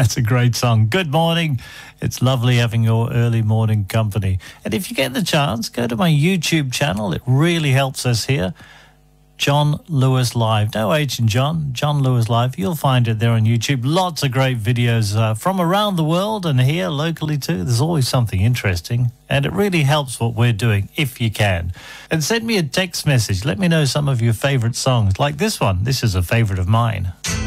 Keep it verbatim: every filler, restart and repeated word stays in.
That's a great song. Good morning. It's lovely having your early morning company. And if you get the chance, go to my YouTube channel. It really helps us here. John Lewis Live. No H in John. John Lewis Live. You'll find it there on YouTube. Lots of great videos uh, from around the world and here locally too. There's always something interesting. And it really helps what we're doing if you can. And send me a text message. Let me know some of your favorite songs. Like this one. This is a favorite of mine.